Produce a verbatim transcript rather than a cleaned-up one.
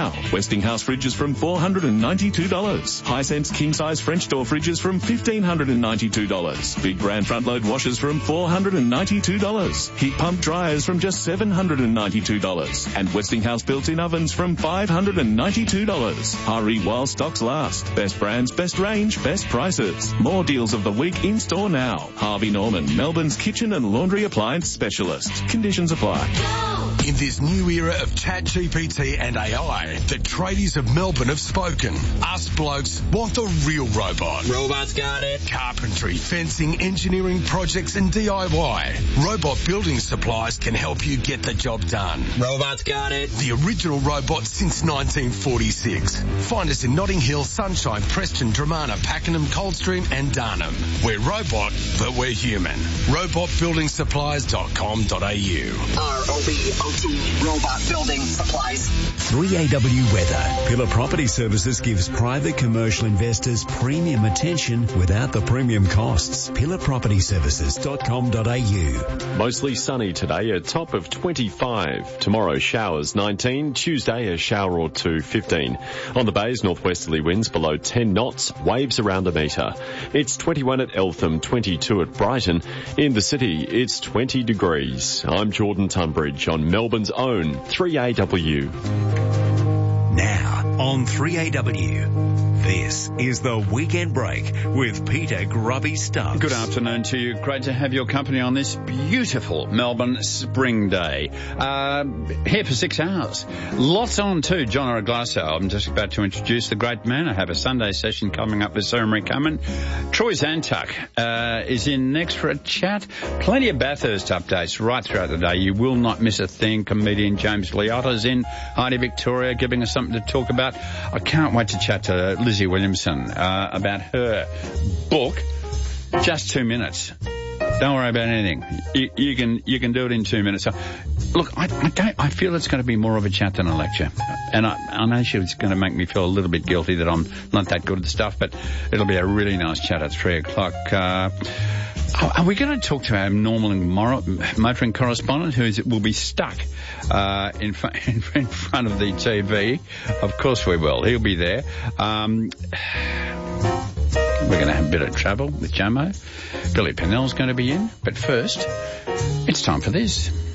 now. Westinghouse fridges from four hundred ninety-two dollars. Hisense king-size French door fridges from one thousand five hundred ninety-two dollars. Big brand front-load washers from four hundred ninety-two dollars. Heat pump dryers from just seven hundred ninety-two dollars. And Westinghouse built-in ovens from five hundred ninety-two dollars. Hurry while stocks last. Best brands, best range, best prices. More deals of the week in-store now. Harvey Norman, Melbourne's kitchen and laundry appliance specialist. Conditions apply. In this new era of ChatGPT and A I, the tradies of Melbourne have spoken. Us blokes want the real robot. Robots got it. Carpentry, fencing, engineering projects and D I Y. Robot Building Supplies can help you get the job done. Robots got it. The original robot since nineteen forty-six. Find us in Notting Hill, Sunshine, Preston, Dramana, Pakenham, Coldstream and Darnham. We're robot, but we're human. robot building supplies dot com dot a u. R O B O T, Robot Building Supplies. three A W Weather. Pillar Property Services gives private commercial investors premium attention without the premium costs. pillar property services dot com dot a u. Mostly sunny today, a top of twenty-five. Tomorrow, showers nineteen. Tuesday, a shower or two, fifteen. On the bays, northwesterly winds below ten knots, waves around a metre. It's twenty-one at Eltham, twenty-two at Brighton. In the city, it's twenty degrees. I'm Jordan Tunbridge on Melbourne's own three A W. Now on three A W. This is the Weekend Break with Peter Grubby Stubbs. Good afternoon to you. Great to have your company on this beautiful Melbourne spring day. Uh, here for six hours. Lots on too. John Araglasso, I'm just about to introduce the great man. I have a Sunday session coming up with Sarah Marie Cummins. Troy Zantuck uh, is in next for a chat. Plenty of Bathurst updates right throughout the day. You will not miss a thing. Comedian James Liotta's in. Heidi Victoria giving us something to talk about. I can't wait to chat to Liz Williamson uh, about her book. Just two minutes. Don't worry about anything. You, you can you can do it in two minutes. So, look, I, I don't. I feel it's going to be more of a chat than a lecture, and I, I know she's going to make me feel a little bit guilty that I'm not that good at the stuff. But it'll be a really nice chat at three o'clock. Uh, Are we going to talk to our normal motoring correspondent who is, will be stuck uh, in, fr- in front of the T V? Of course we will. He'll be there. Um, we're going to have a bit of travel with Jamo. Billy Pennell's going to be in. But first, it's time for this.